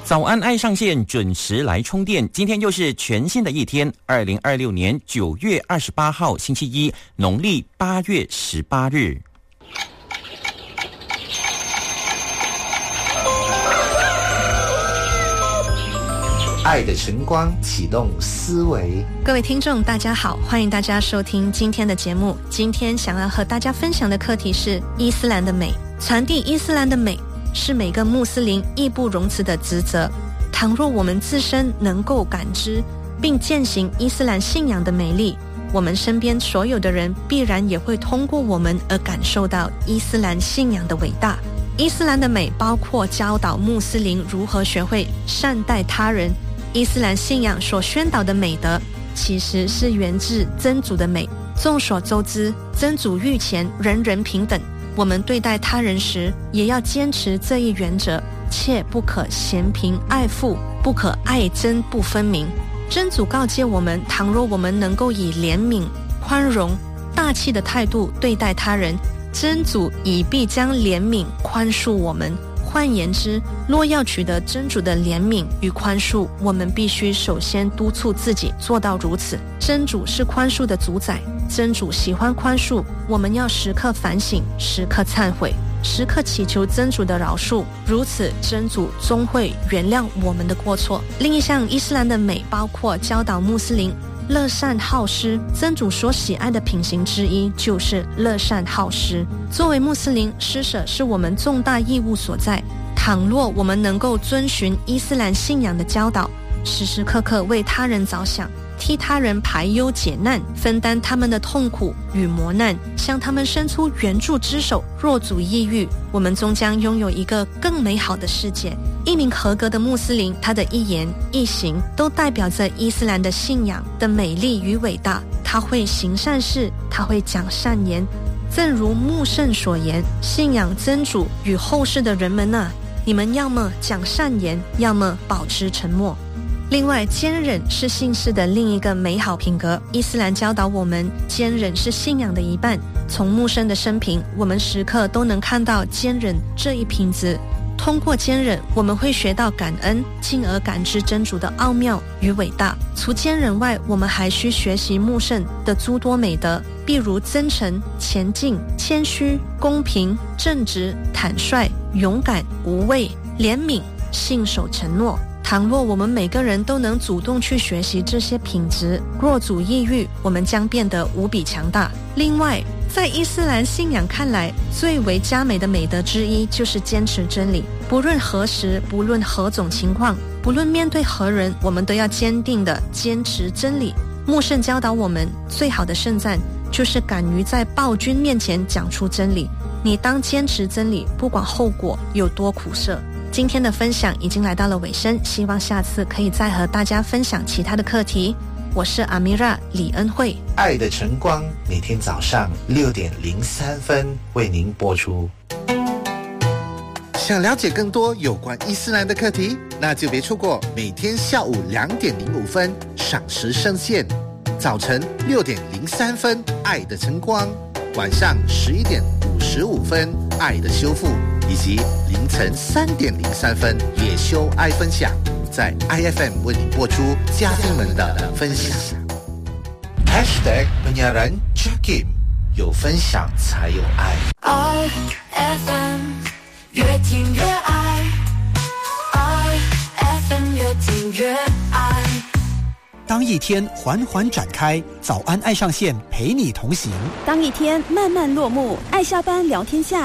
早安爱上线，准时来充电。今天又是全新的一天，2026年9月28号星期一，农历8月18日。 爱的晨光启动思维。 各位听众大家好，欢迎大家收听今天的节目。今天想要和大家分享的课题是伊斯兰的美。传递伊斯兰的美是每个穆斯林义不容辞的职责。倘若我们自身能够感知并践行伊斯兰信仰的美丽，我们身边所有的人必然也会通过我们而感受到伊斯兰信仰的伟大。伊斯兰的美包括教导穆斯林如何学会善待他人。伊斯兰信仰所宣导的美德其实是源自真主的美。众所周知，真主御前人人平等，我们对待他人时也要坚持这一原则，切不可嫌贫爱富，不可爱憎不分明。真主告诫我们，倘若我们能够以怜悯、宽容、大气的态度对待他人，真主已必将怜悯宽恕我们。换言之，若要取得真主的怜悯与宽恕，我们必须首先督促自己做到如此。真主是宽恕的主宰，真主喜欢宽恕，我们要时刻反省，时刻忏悔，时刻祈求真主的饶恕，如此真主终会原谅我们的过错。另一项伊斯兰的美包括教导穆斯林乐善好施。真主所喜爱的品行之一就是乐善好施。作为穆斯林，施舍是我们重大义务所在。倘若我们能够遵循伊斯兰信仰的教导，时时刻刻为他人着想，替他人排忧解难，分担他们的痛苦与磨难，向他们伸出援助之手，若主抑郁，我们终将拥有一个更美好的世界。一名合格的穆斯林，他的一言一行都代表着伊斯兰的信仰的美丽与伟大。他会行善事，他会讲善言，正如穆圣所言，信仰真主与后世的人们啊，你们要么讲善言，要么保持沉默。另外，坚忍是信士的另一个美好品格。伊斯兰教导我们，坚忍是信仰的一半。从穆圣的生平，我们时刻都能看到坚忍这一品质。通过坚忍，我们会学到感恩，进而感知真主的奥妙与伟大。除坚忍外，我们还需学习穆圣的诸多美德，譬如真诚、前进、谦虚、公平、正直、坦率、勇敢、无畏、怜悯、信守承诺。倘若我们每个人都能主动去学习这些品质，若主抑郁，我们将变得无比强大。另外，在伊斯兰信仰看来，最为佳美的美德之一就是坚持真理。不论何时，不论何种情况，不论面对何人，我们都要坚定地坚持真理。穆圣教导我们，最好的圣战就是敢于在暴君面前讲出真理。你当坚持真理，不管后果有多苦涩。今天的分享已经来到了尾声，希望下次可以再和大家分享其他的课题。我是阿米拉李恩惠。 爱的晨光每天早上6点03分为您播出。 想了解更多有关伊斯兰的课题，那就别错过每天下午2点05分赏时上线，早晨6点03分爱的晨光，晚上11点55分爱的修复，以及凌晨3点03分野修爱分享，在 IFM 为你播出嘉宾们的分享。 #penyiaran Jakim， 有分享才有爱。 IFM 越听越爱 ，IFM 越听越爱。 当一天缓缓展开，早安爱上线陪你同行； 当一天慢慢落幕，爱下班聊天下